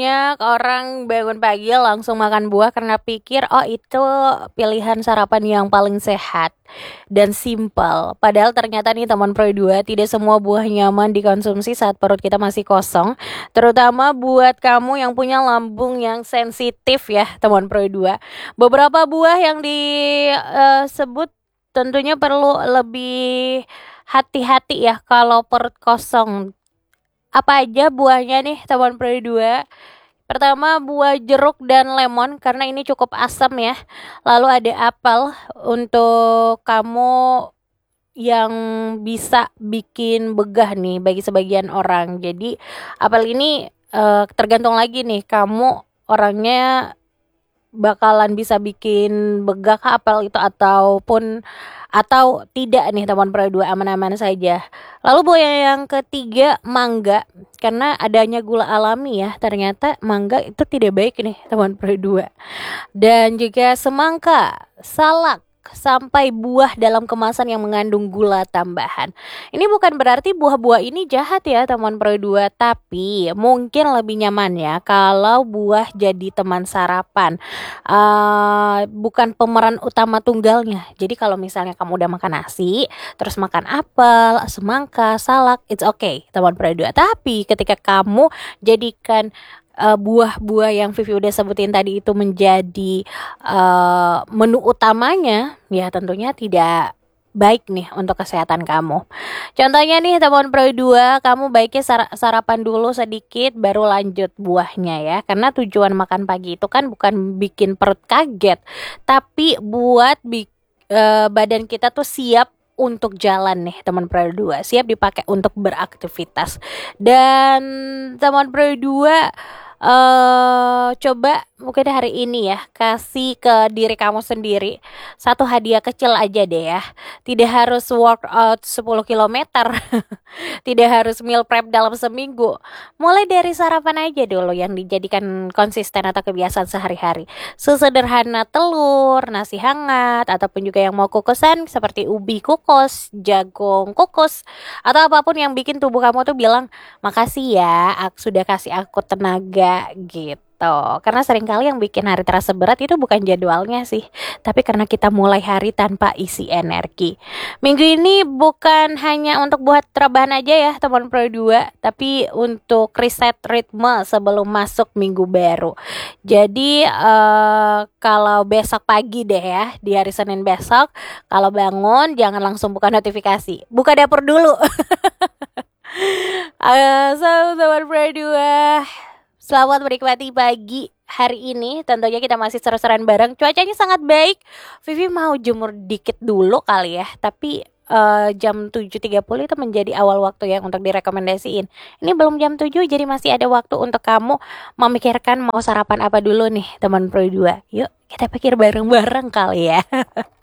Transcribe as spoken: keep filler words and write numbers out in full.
Banyak orang bangun pagi langsung makan buah karena pikir, oh itu pilihan sarapan yang paling sehat dan simpel. Padahal ternyata nih teman Pro dua, tidak semua buah nyaman dikonsumsi saat perut kita masih kosong. Terutama buat kamu yang punya lambung yang sensitif ya teman Pro dua. Beberapa buah yang disebut tentunya perlu lebih hati-hati ya kalau perut kosong. Apa aja buahnya nih teman Pro dua? Pertama buah jeruk dan lemon karena ini cukup asam ya. Lalu ada apel untuk kamu yang bisa bikin begah nih bagi sebagian orang. Jadi apel ini eh, tergantung lagi nih kamu orangnya bakalan bisa bikin begah kah apel itu ataupun atau tidak nih teman Pro dua, aman-aman saja. Lalu buah yang ketiga mangga karena adanya gula alami ya, ternyata mangga itu tidak baik nih teman Pro dua. Dan juga semangka, salak, sampai buah dalam kemasan yang mengandung gula tambahan. Ini bukan berarti buah-buah ini jahat ya teman Pro dua, tapi mungkin lebih nyaman ya kalau buah jadi teman sarapan. Uh, bukan pemeran utama tunggalnya. Jadi kalau misalnya kamu udah makan nasi, terus makan apel, semangka, salak, it's okay teman Pro dua. Tapi ketika kamu jadikan uh, buah-buah yang Vivi udah sebutin tadi itu menjadi uh, menu utamanya, ya tentunya tidak baik nih untuk kesehatan kamu. Contohnya nih teman Pro dua, kamu baiknya sar- sarapan dulu sedikit baru lanjut buahnya ya. Karena tujuan makan pagi itu kan bukan bikin perut kaget, tapi buat bi- uh, badan kita tuh siap untuk jalan nih teman Pro dua, siap dipakai untuk beraktivitas. Dan teman Pro dua eh coba mungkin hari ini ya kasih ke diri kamu sendiri satu hadiah kecil aja deh ya. Tidak harus workout sepuluh kilometer. Tidak harus meal prep dalam seminggu. Mulai dari sarapan aja dulu yang dijadikan konsisten atau kebiasaan sehari-hari. Sesederhana telur, nasi hangat, ataupun juga yang mau kukusan seperti ubi kukus, jagung kukus, atau apapun yang bikin tubuh kamu tuh bilang makasih ya, aku sudah kasih aku tenaga gitu. Karena seringkali yang bikin hari terasa berat itu bukan jadwalnya sih, tapi karena kita mulai hari tanpa isi energi. Minggu ini bukan hanya untuk buat rebahan aja ya teman Pro dua, tapi untuk reset ritme sebelum masuk minggu baru. Jadi uh, kalau besok pagi deh ya, di hari Senin besok, kalau bangun jangan langsung buka notifikasi, buka dapur dulu. uh, so teman Pro dua, selamat menikmati pagi hari ini. Tentunya kita masih seru-seruan bareng. Cuacanya sangat baik. Vivi mau jemur dikit dulu kali ya. Tapi uh, jam tujuh tiga puluh itu menjadi awal waktu yang untuk direkomendasiin. Ini belum jam tujuh, jadi masih ada waktu untuk kamu memikirkan mau sarapan apa dulu nih teman Pro dua. Yuk kita pikir bareng-bareng kali ya.